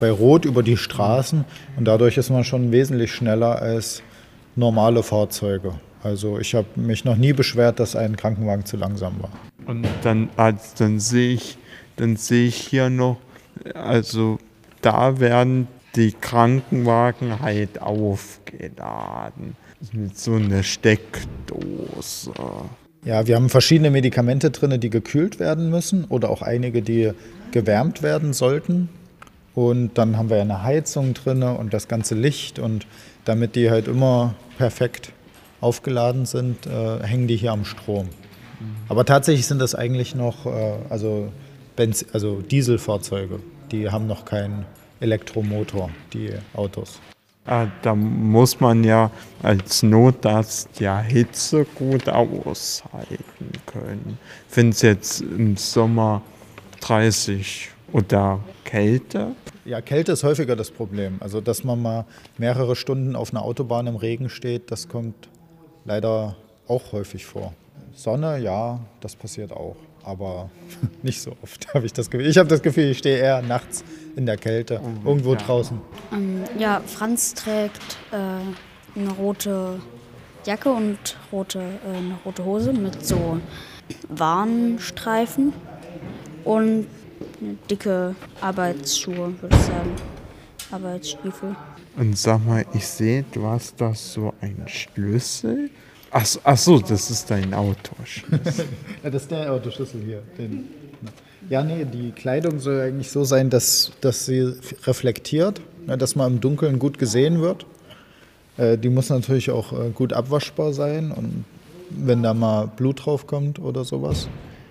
bei Rot über die Straßen und dadurch ist man schon wesentlich schneller als normale Fahrzeuge. Also ich habe mich noch nie beschwert, dass ein Krankenwagen zu langsam war. Und dann sehe ich hier noch, also da werden die Krankenwagen halt aufgeladen mit so einer Steckdose. Ja, wir haben verschiedene Medikamente drin, die gekühlt werden müssen oder auch einige, die gewärmt werden sollten. Und dann haben wir ja eine Heizung drin und das ganze Licht. Und damit die halt immer perfekt aufgeladen sind, hängen die hier am Strom. Aber tatsächlich sind das eigentlich noch also Dieselfahrzeuge. Die haben noch keinen Elektromotor, die Autos. Da muss man ja als Notarzt ja Hitze gut aushalten können. Wenn es jetzt im Sommer 30 oder Kälte? Ja, Kälte ist häufiger das Problem. Also, dass man mal mehrere Stunden auf einer Autobahn im Regen steht, das kommt leider auch häufig vor. Sonne, ja, das passiert auch, aber nicht so oft, habe ich das Gefühl. Ich habe das Gefühl, ich stehe eher nachts in der Kälte, irgendwo draußen. Ja, Franz trägt eine rote Jacke und eine rote Hose mit so Warnstreifen und dicke Arbeitsschuhe, würde ich sagen. Arbeitsstiefel. Und sag mal, ich sehe, du hast da so einen Schlüssel. Ach so, das ist dein Autoschlüssel. Ja, das ist der Autoschlüssel hier. Ja, nee, die Kleidung soll eigentlich so sein, dass sie reflektiert, dass man im Dunkeln gut gesehen wird. Die muss natürlich auch gut abwaschbar sein und wenn da mal Blut drauf kommt oder sowas,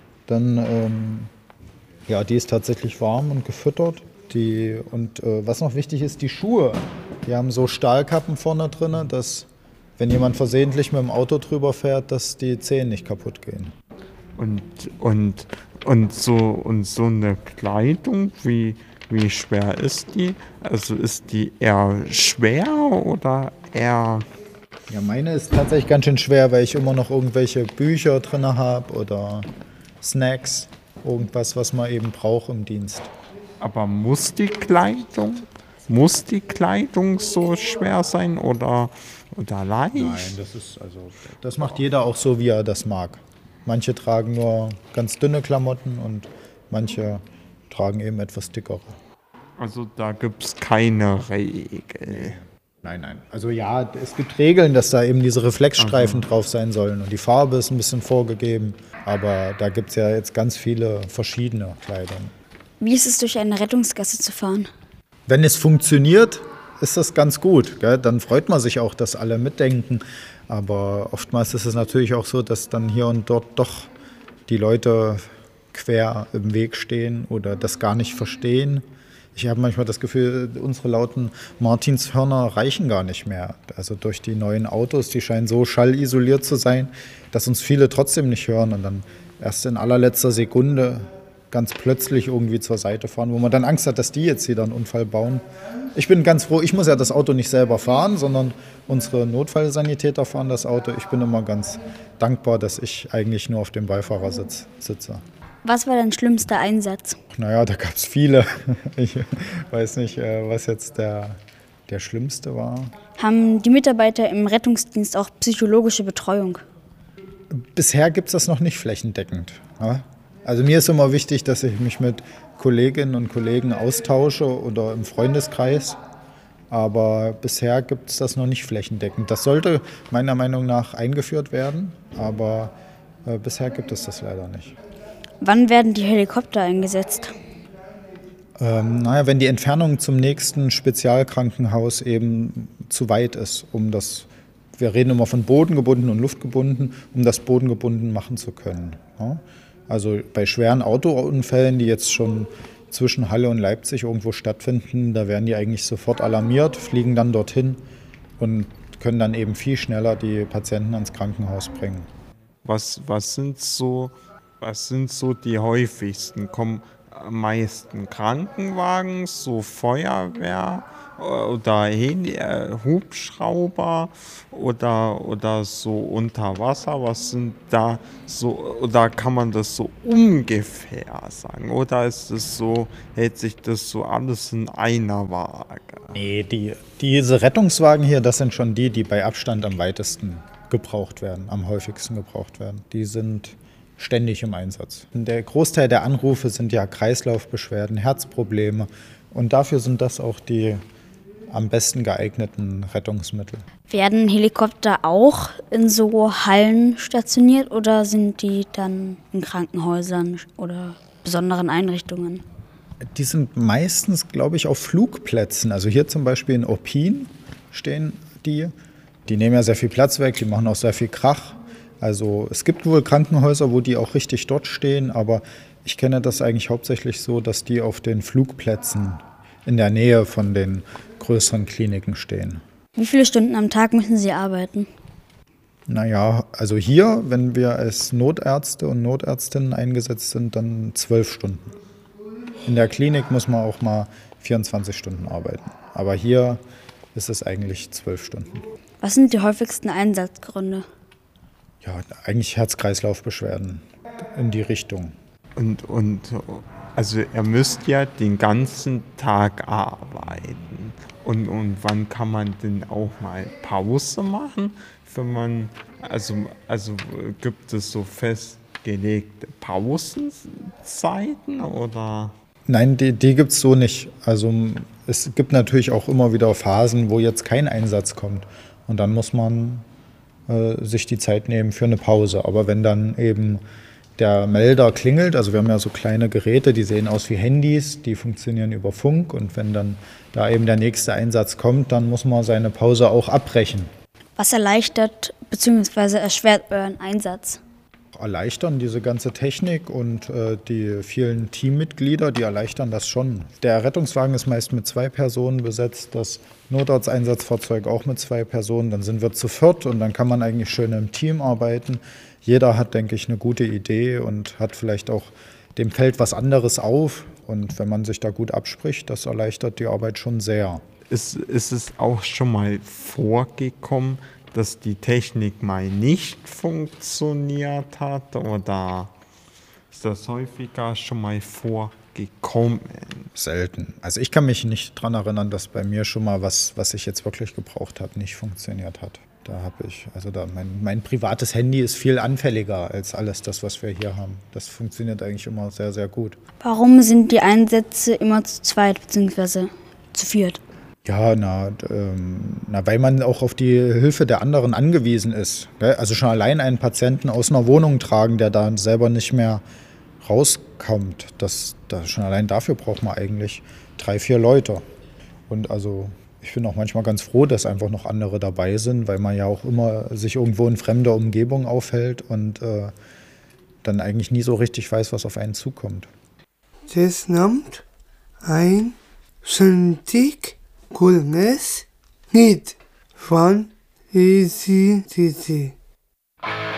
dann ja, die ist tatsächlich warm und gefüttert. Was noch wichtig ist, die Schuhe. Die haben so Stahlkappen vorne drin, dass, wenn jemand versehentlich mit dem Auto drüber fährt, dass die Zehen nicht kaputt gehen. Und so eine Kleidung, wie schwer ist die? Also ist die eher schwer oder eher... Ja, meine ist tatsächlich ganz schön schwer, weil ich immer noch irgendwelche Bücher drin habe oder Snacks. Irgendwas, was man eben braucht im Dienst. Aber muss die Kleidung so schwer sein oder leicht? Nein, das macht jeder auch so, wie er das mag. Manche tragen nur ganz dünne Klamotten und manche tragen eben etwas dickere. Also da gibt es keine Regel. Nein. Also ja, es gibt Regeln, dass da eben diese Reflexstreifen drauf sein sollen und die Farbe ist ein bisschen vorgegeben, aber da gibt es ja jetzt ganz viele verschiedene Kleidung. Wie ist es, durch eine Rettungsgasse zu fahren? Wenn es funktioniert, ist das ganz gut. Gell? Dann freut man sich auch, dass alle mitdenken, aber oftmals ist es natürlich auch so, dass dann hier und dort doch die Leute quer im Weg stehen oder das gar nicht verstehen. Ich habe manchmal das Gefühl, unsere lauten Martinshörner reichen gar nicht mehr. Also durch die neuen Autos, die scheinen so schallisoliert zu sein, dass uns viele trotzdem nicht hören und dann erst in allerletzter Sekunde ganz plötzlich irgendwie zur Seite fahren, wo man dann Angst hat, dass die jetzt wieder einen Unfall bauen. Ich bin ganz froh, ich muss ja das Auto nicht selber fahren, sondern unsere Notfallsanitäter fahren das Auto. Ich bin immer ganz dankbar, dass ich eigentlich nur auf dem Beifahrersitz sitze. Was war dein schlimmster Einsatz? Naja, da gab es viele. Ich weiß nicht, was jetzt der schlimmste war. Haben die Mitarbeiter im Rettungsdienst auch psychologische Betreuung? Bisher gibt es das noch nicht flächendeckend. Ja? Also mir ist immer wichtig, dass ich mich mit Kolleginnen und Kollegen austausche oder im Freundeskreis. Aber bisher gibt es das noch nicht flächendeckend. Das sollte meiner Meinung nach eingeführt werden, aber bisher gibt es das leider nicht. Wann werden die Helikopter eingesetzt? Wenn die Entfernung zum nächsten Spezialkrankenhaus eben zu weit ist, wir reden immer von bodengebunden und luftgebunden, um das bodengebunden machen zu können. Ja? Also bei schweren Autounfällen, die jetzt schon zwischen Halle und Leipzig irgendwo stattfinden, da werden die eigentlich sofort alarmiert, fliegen dann dorthin und können dann eben viel schneller die Patienten ans Krankenhaus bringen. Was sind so die häufigsten? meisten Krankenwagen, so Feuerwehr oder Hubschrauber oder so unter Wasser? Was sind da so, oder kann man das so ungefähr sagen? Oder ist es so, hält sich das so alles in einer Waage? Nee, diese Rettungswagen hier, das sind schon die bei Abstand am weitesten gebraucht werden, am häufigsten gebraucht werden. Die sind ständig im Einsatz. Der Großteil der Anrufe sind ja Kreislaufbeschwerden, Herzprobleme und dafür sind das auch die am besten geeigneten Rettungsmittel. Werden Helikopter auch in so Hallen stationiert oder sind die dann in Krankenhäusern oder besonderen Einrichtungen? Die sind meistens, glaube ich, auf Flugplätzen. Also hier zum Beispiel in Opin stehen die. Die nehmen ja sehr viel Platz weg, die machen auch sehr viel Krach. Also es gibt wohl Krankenhäuser, wo die auch richtig dort stehen, aber ich kenne das eigentlich hauptsächlich so, dass die auf den Flugplätzen in der Nähe von den größeren Kliniken stehen. Wie viele Stunden am Tag müssen Sie arbeiten? Naja, also hier, wenn wir als Notärzte und Notärztinnen eingesetzt sind, dann 12 Stunden. In der Klinik muss man auch mal 24 Stunden arbeiten. Aber hier ist es eigentlich 12 Stunden. Was sind die häufigsten Einsatzgründe? Ja, eigentlich Herz-Kreislauf-Beschwerden in die Richtung. Und also ihr müsst ja den ganzen Tag arbeiten. Und wann kann man denn auch mal Pause machen? Wenn man, also gibt es so festgelegte Pausenzeiten oder? Nein, die gibt es so nicht. Also es gibt natürlich auch immer wieder Phasen, wo jetzt kein Einsatz kommt. Und dann muss man sich die Zeit nehmen für eine Pause. Aber wenn dann eben der Melder klingelt, also wir haben ja so kleine Geräte, die sehen aus wie Handys, die funktionieren über Funk. Und wenn dann da eben der nächste Einsatz kommt, dann muss man seine Pause auch abbrechen. Was erleichtert bzw. erschwert euren Einsatz? Erleichtern diese ganze Technik und die vielen Teammitglieder, die erleichtern das schon. Der Rettungswagen ist meist mit 2 Personen besetzt, das Notarzteinsatzfahrzeug auch mit 2 Personen. Dann sind wir zu 4 und dann kann man eigentlich schön im Team arbeiten. Jeder hat, denke ich, eine gute Idee und hat vielleicht auch dem Feld was anderes auf. Und wenn man sich da gut abspricht, das erleichtert die Arbeit schon sehr. Ist es auch schon mal vorgekommen, dass die Technik mal nicht funktioniert hat oder ist das häufiger schon mal vorgekommen? Selten. Also ich kann mich nicht daran erinnern, dass bei mir schon mal was ich jetzt wirklich gebraucht habe, nicht funktioniert hat. Da habe ich, also mein privates Handy ist viel anfälliger als alles das, was wir hier haben. Das funktioniert eigentlich immer sehr, sehr gut. Warum sind die Einsätze immer zu zweit bzw. zu 4? Ja, weil man auch auf die Hilfe der anderen angewiesen ist. Gell? Also schon allein einen Patienten aus einer Wohnung tragen, der da selber nicht mehr rauskommt. Schon allein dafür braucht man eigentlich 3, 4 Leute. Und also ich bin auch manchmal ganz froh, dass einfach noch andere dabei sind, weil man ja auch immer sich irgendwo in fremder Umgebung aufhält und dann eigentlich nie so richtig weiß, was auf einen zukommt. Das nimmt ein ständig cooles Lied von ACDC.